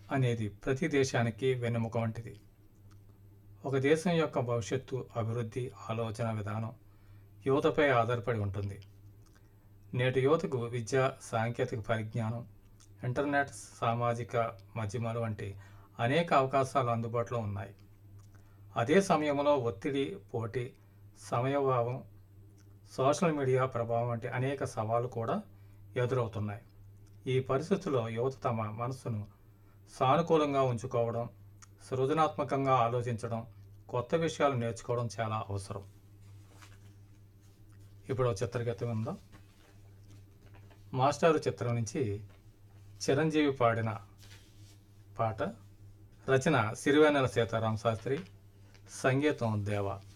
అనేది ప్రతి దేశానికి వెన్నెముక వంటిది. ఒక దేశం యొక్క భవిష్యత్తు, అభివృద్ధి, ఆలోచన విధానం యువతపై ఆధారపడి ఉంటుంది. నేటి యువతకు విద్య, సాంకేతిక పరిజ్ఞానం, ఇంటర్నెట్, సామాజిక మాధ్యమాలు వంటి అనేక అవకాశాలు అందుబాటులో ఉన్నాయి. అదే సమయంలో ఒత్తిడి, పోటీ, సమయభావం, సోషల్ మీడియా ప్రభావం వంటి అనేక సవాళ్లు కూడా ఎదురవుతున్నాయి. ఈ పరిస్థితుల్లో యువత తమ మనసును సానుకూలంగా ఉంచుకోవడం, సృజనాత్మకంగా ఆలోచించడం, కొత్త విషయాలు నేర్చుకోవడం చాలా అవసరం. ఇప్పుడు చిత్రగీతం ఉందాం. మాస్టారు చిత్రం నుంచి చిరంజీవి పాడిన పాట. రచన సిరివెన్నెల సీతారామ శాస్త్రి, సంగీతం దేవా.